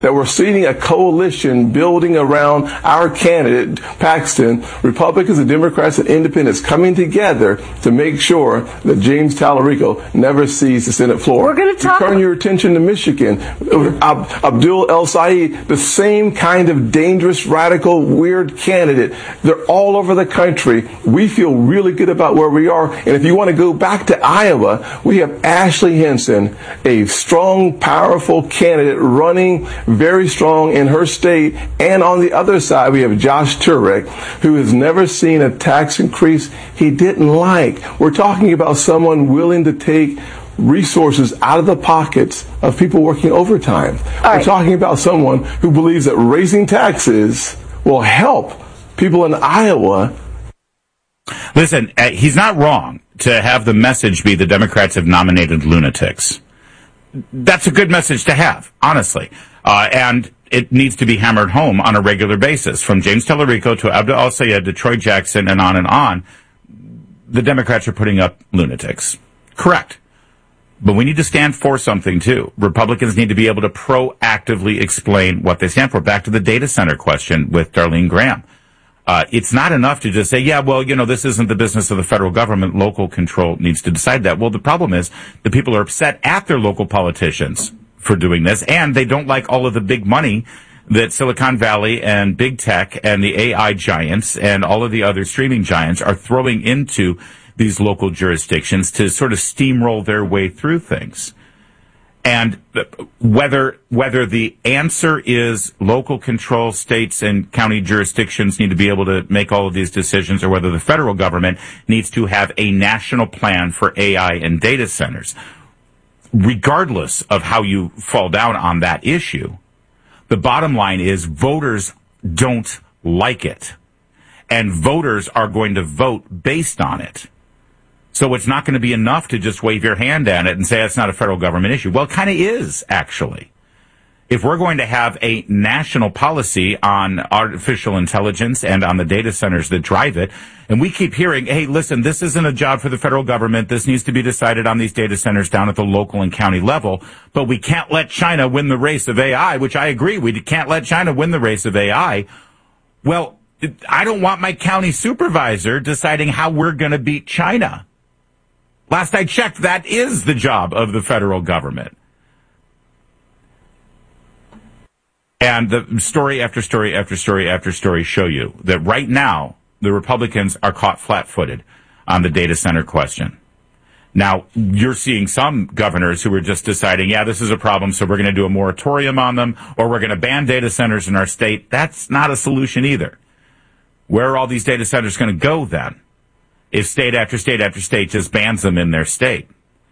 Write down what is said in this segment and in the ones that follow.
that we're seeing a coalition building around our candidate, Paxton, Republicans and Democrats and Independents coming together to make sure that James Tallarico never sees the Senate floor. We're going to turn your attention to Michigan. Abdul El-Sayed, the same kind of dangerous, radical, weird candidate. They're all over the country. We feel really good about where we are. And if you want to go back to Iowa, we have Ashley Hinson, a strong, powerful candidate running very strong in her state. And on the other side, we have Josh Turek, who has never seen a tax increase he didn't like. We're talking about someone willing to take resources out of the pockets of people working overtime. We're talking about someone who believes that raising taxes will help people in Iowa. Listen, he's not wrong to have the message be the Democrats have nominated lunatics. That's a good message to have, honestly. And it needs to be hammered home on a regular basis. From James Tallarico to Abdul El-Sayed to Troy Jackson and on and on, the Democrats are putting up lunatics. Correct. But we need to stand for something, too. Republicans need to be able to proactively explain what they stand for. Back to the data center question with Darlene Graham. It's not enough to just say, yeah, well, this isn't the business of the federal government. Local control needs to decide that. Well, the problem is the people are upset at their local politicians for doing this, and they don't like all of the big money that Silicon Valley and big tech and the AI giants and all of the other streaming giants are throwing into these local jurisdictions to sort of steamroll their way through things. And whether the answer is local control, states and county jurisdictions need to be able to make all of these decisions, or whether the federal government needs to have a national plan for AI and data centers, regardless of how you fall down on that issue, the bottom line is voters don't like it. And voters are going to vote based on it. So it's not going to be enough to just wave your hand at it and say it's not a federal government issue. Well, it kind of is, actually. If we're going to have a national policy on artificial intelligence and on the data centers that drive it, and we keep hearing, hey, listen, this isn't a job for the federal government. This needs to be decided on these data centers down at the local and county level. But we can't let China win the race of AI, which I agree. We can't let China win the race of AI. Well, I don't want my county supervisor deciding how we're going to beat China. Last I checked, that is the job of the federal government. And the story after story after story after story show you that right now, the Republicans are caught flat-footed on the data center question. Now, you're seeing some governors who are just deciding, yeah, this is a problem, so we're going to do a moratorium on them, or we're going to ban data centers in our state. That's not a solution either. Where are all these data centers going to go then? If state after state after state just bans them in their state.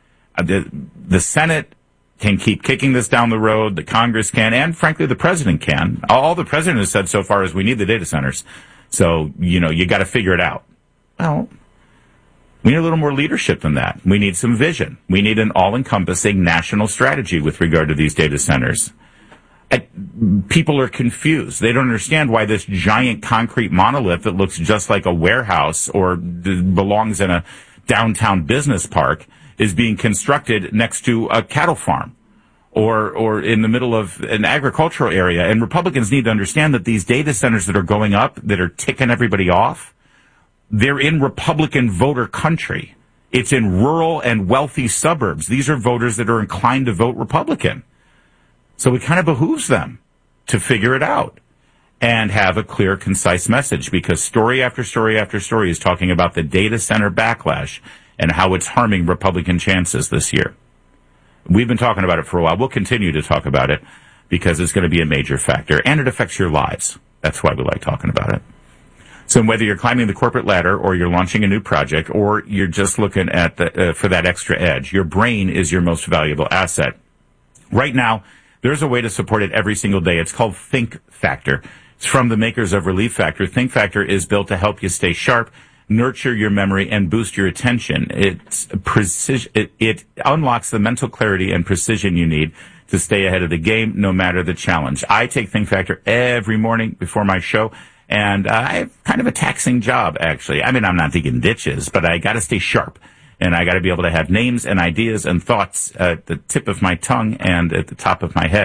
The Senate can keep kicking this down the road, the Congress can, and frankly the President can. All the President has said so far is we need the data centers. So, you got to figure it out. Well, we need a little more leadership than that. We need some vision. We need an all-encompassing national strategy with regard to these data centers. People are confused. They don't understand why this giant concrete monolith that looks just like a warehouse or belongs in a downtown business park is being constructed next to a cattle farm or in the middle of an agricultural area. And Republicans need to understand that these data centers that are going up, that are ticking everybody off, they're in Republican voter country. It's in rural and wealthy suburbs. These are voters that are inclined to vote Republican. So it kind of behooves them to figure it out and have a clear, concise message, because story after story after story is talking about the data center backlash and how it's harming Republican chances this year. We've been talking about it for a while. We'll continue to talk about it because it's going to be a major factor, and it affects your lives. That's why we like talking about it. So whether you're climbing the corporate ladder or you're launching a new project or you're just looking at for that extra edge, your brain is your most valuable asset. Right now, there's a way to support it every single day. It's called Think Factor. It's from the makers of Relief Factor. Think Factor is built to help you stay sharp, nurture your memory, and boost your attention. It's precision. It unlocks the mental clarity and precision you need to stay ahead of the game, no matter the challenge. I take Think Factor every morning before my show, and I have kind of a taxing job, actually. I mean, I'm not digging ditches, but I got to stay sharp. And I got to be able to have names and ideas and thoughts at the tip of my tongue and at the top of my head.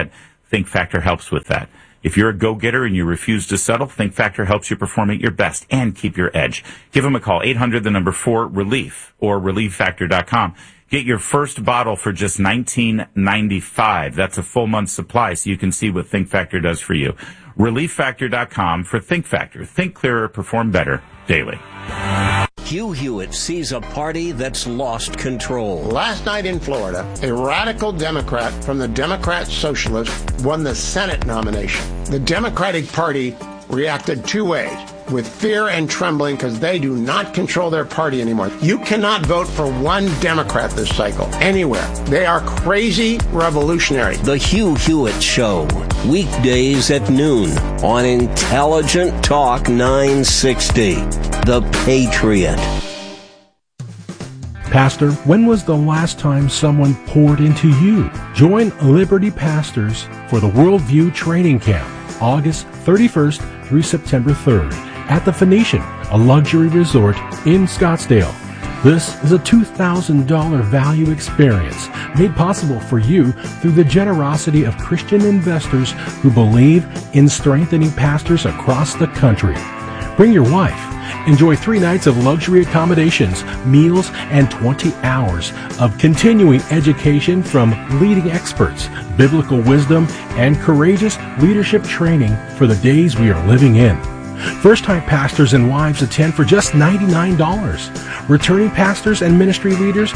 Think Factor helps with that. If you're a go-getter and you refuse to settle, Think Factor helps you perform at your best and keep your edge. Give them a call, 800-4-RELIEF or ReliefFactor.com. Get your first bottle for just $19.95. That's a full month's supply, so you can see what Think Factor does for you. ReliefFactor.com for Think Factor. Think clearer, perform better daily. Hugh Hewitt sees a party that's lost control. Last night in Florida, a radical Democrat from the Democrat Socialists won the Senate nomination. The Democratic Party reacted two ways, with fear and trembling, because they do not control their party anymore. You cannot vote for one Democrat this cycle, anywhere. They are crazy revolutionary. The Hugh Hewitt Show, weekdays at noon on Intelligent Talk 960. The Patriot. Pastor, when was the last time someone poured into you? Join Liberty Pastors for the Worldview Training Camp, August 31st through September 3rd at the Phoenician, a luxury resort in Scottsdale. This is a $2,000 value experience made possible for you through the generosity of Christian investors who believe in strengthening pastors across the country. Bring your wife. Enjoy 3 nights of luxury accommodations, meals, and 20 hours of continuing education from leading experts, biblical wisdom, and courageous leadership training for the days we are living in. First-time pastors and wives attend for just $99. Returning pastors and ministry leaders,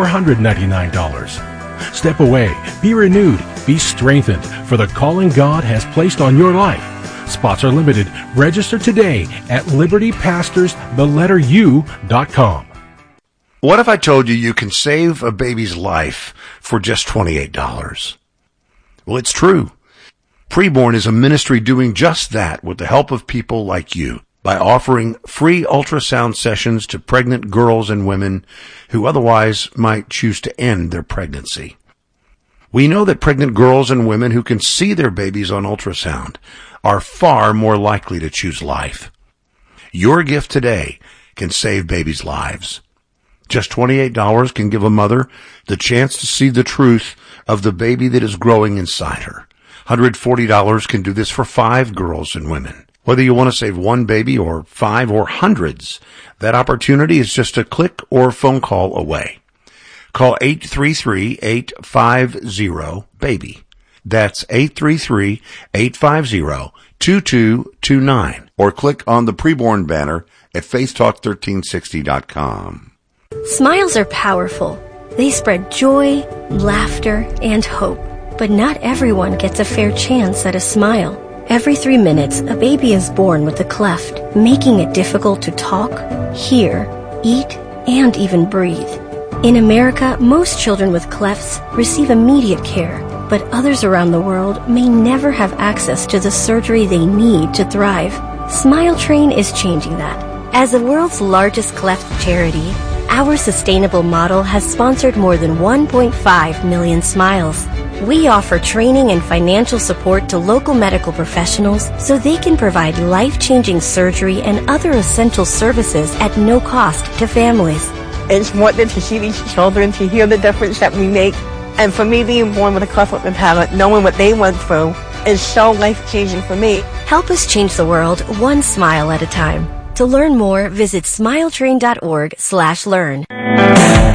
$499. Step away, be renewed, be strengthened for the calling God has placed on your life. Spots are limited. Register today at libertypastors.com. What if I told you you can save a baby's life for just $28? Well, it's true. Preborn is a ministry doing just that with the help of people like you by offering free ultrasound sessions to pregnant girls and women who otherwise might choose to end their pregnancy. We know that pregnant girls and women who can see their babies on ultrasound are far more likely to choose life. Your gift today can save babies' lives. Just $28 can give a mother the chance to see the truth of the baby that is growing inside her. $140 can do this for 5 girls and women. Whether you want to save one baby or 5 or hundreds, that opportunity is just a click or phone call away. Call 833-850-BABY. That's 833-850-2229. Or click on the Preborn banner at faithtalk1360.com. Smiles are powerful. They spread joy, laughter, and hope. But not everyone gets a fair chance at a smile. Every 3 minutes, a baby is born with a cleft, making it difficult to talk, hear, eat, and even breathe. In America, most children with clefts receive immediate care, but others around the world may never have access to the surgery they need to thrive. Smile Train is changing that. As the world's largest cleft charity, our sustainable model has sponsored more than 1.5 million smiles. We offer training and financial support to local medical professionals so they can provide life-changing surgery and other essential services at no cost to families. It's wonderful to see these children, to hear the difference that we make. And for me, being born with a cleft lip and palate, knowing what they went through, is so life-changing for me. Help us change the world one smile at a time. To learn more, visit smiletrain.org/learn.